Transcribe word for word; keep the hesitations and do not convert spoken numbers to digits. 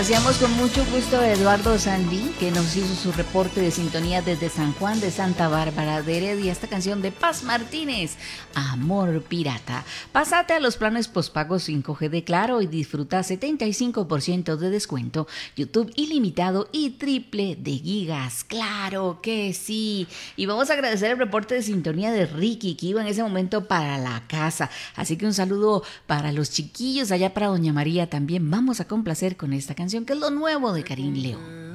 Hacíamos con mucho gusto a Eduardo Sandy, que nos hizo su reporte de sintonía desde San Juan de Santa Bárbara de Heredia. Esta canción de Paz Martínez, Amor Pirata. Pásate a los planes postpago cinco G de Claro y disfruta setenta y cinco por ciento de descuento, YouTube ilimitado y triple de gigas. ¡Claro que sí! Y vamos a agradecer el reporte de sintonía de Ricky, que iba en ese momento para la casa. Así que un saludo para los chiquillos, allá para Doña María también. Vamos a complacer con esta canción, que es lo nuevo de Karim León.